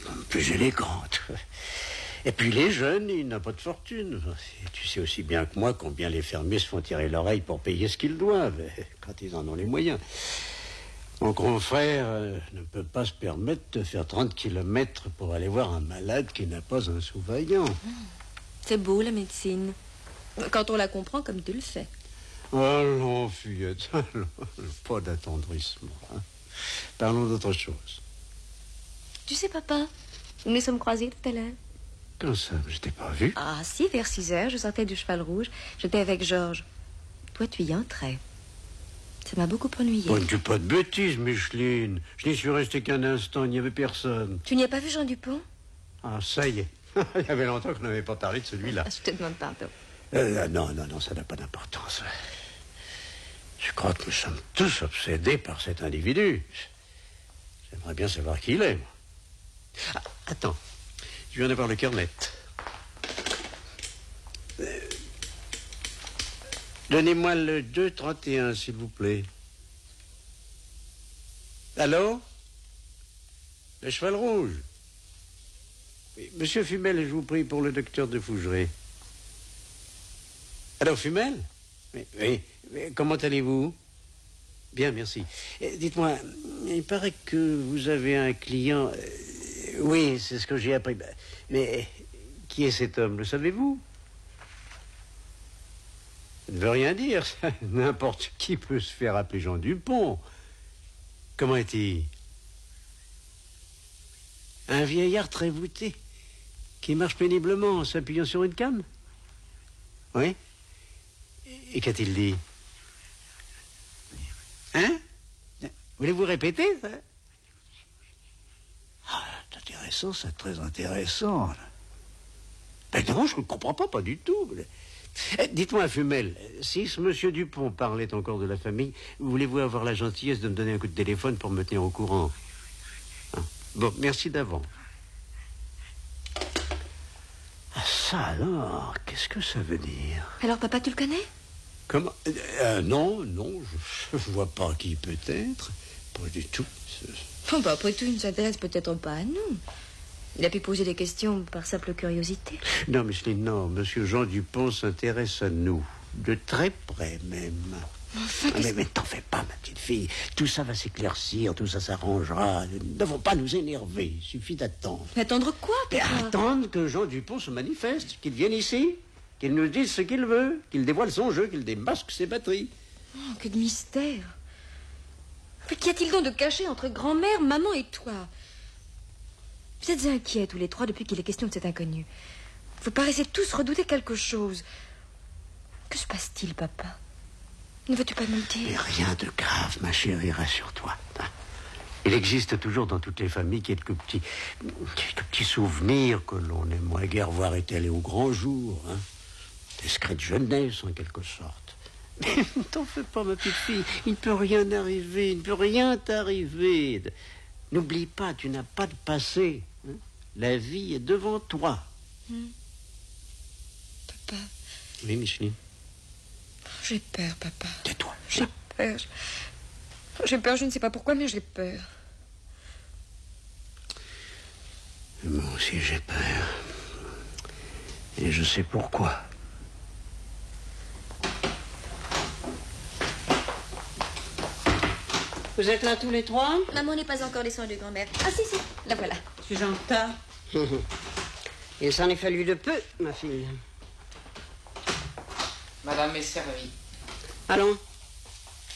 plus élégante. Et puis les jeunes, ils n'ont pas de fortune. Et tu sais aussi bien que moi combien les fermiers se font tirer l'oreille pour payer ce qu'ils doivent, quand ils en ont les moyens. Mon confrère ne peut pas se permettre de faire 30 kilomètres pour aller voir un malade qui n'a pas un sou vaillant. C'est beau, la médecine. Quand on la comprend comme tu le fais. Oh non, fillette, pas d'attendrissement. Hein. Parlons d'autre chose. Tu sais, papa, nous nous sommes croisés tout à l'heure. Quand ça? Je t'ai pas vu. Ah, si, vers 6h, je sortais du Cheval Rouge. J'étais avec Georges. Toi, tu y entrais. Ça m'a beaucoup ennuyé. Oh, ne dis pas de bêtises, Micheline. Je n'y suis resté qu'un instant, il n'y avait personne. Tu n'y as pas vu Jean Dupont? Ah, ça y est. Il y avait longtemps qu'on n'avait pas parlé de celui-là. Je te demande pardon. Non, ça n'a pas d'importance. Je crois que nous sommes tous obsédés par cet individu. J'aimerais bien savoir qui il est, moi. Ah, attends, je viens d'avoir le carnet. Donnez-moi le 231, s'il vous plaît. Allô? Le Cheval Rouge? Oui, Monsieur Fumel, je vous prie pour le docteur de Fougeray. Allô, Fumel? Oui. Comment allez-vous? Bien, merci. Dites-moi, il paraît que vous avez un client... oui, c'est ce que j'ai appris. Mais qui est cet homme, le savez-vous? Ça ne veut rien dire, ça. N'importe qui peut se faire appeler Jean Dupont. Comment est-il? Un vieillard très voûté, qui marche péniblement en s'appuyant sur une canne? Oui? Et qu'a-t-il dit? Hein? Voulez-vous répéter, ça? Ah, c'est intéressant, c'est très intéressant. Ben non, je ne comprends pas du tout. Dites-moi, Fumel, si ce monsieur Dupont parlait encore de la famille, voulez-vous avoir la gentillesse de me donner un coup de téléphone pour me tenir au courant? Hein? Bon, merci d'avance. Ah, ça alors, qu'est-ce que ça veut dire? Alors, papa, tu le connais? Comment? Non, je vois pas qui peut être. Pas du tout. Oh, bah, après tout, il ne s'intéresse peut-être pas à nous. Il a pu poser des questions par simple curiosité. Non, Micheline, non. Monsieur Jean Dupont s'intéresse à nous. De très près, même. Enfin, mais t'en fais pas, ma petite fille. Tout ça va s'éclaircir, tout ça s'arrangera. Nous ne devons pas nous énerver. Il suffit d'attendre. Mais attendre quoi, papa? Et attendre que Jean Dupont se manifeste, qu'il vienne ici, qu'il nous dise ce qu'il veut, qu'il dévoile son jeu, qu'il démasque ses batteries. Oh, que de mystère. Mais qu'y a-t-il donc de caché entre grand-mère, maman et toi? Vous êtes inquiets tous les trois depuis qu'il est question de cet inconnu. Vous paraissez tous redouter quelque chose. Que se passe-t-il, papa? Ne veux-tu pas nous le dire? Mais rien de grave, ma chérie, rassure-toi. Il existe toujours dans toutes les familles quelques petits souvenirs que l'on aimerait guère voir étalés au grand jour. Hein. Des secrets de jeunesse, en quelque sorte. Mais ne t'en fais pas, ma petite fille. Il ne peut rien arriver, il ne peut rien t'arriver. N'oublie pas, tu n'as pas de passé. Hein. La vie est devant toi. Papa. Oui, Micheline. J'ai peur, papa. Tais-toi. J'ai peur. J'ai peur, je ne sais pas pourquoi, mais j'ai peur. Moi aussi, j'ai peur. Et je sais pourquoi. Vous êtes là tous les trois? Maman n'est pas encore descendue, grand-mère. Ah, si, la voilà. Suis-je en retard? Il s'en est fallu de peu, ma fille. Madame est servie. Allons.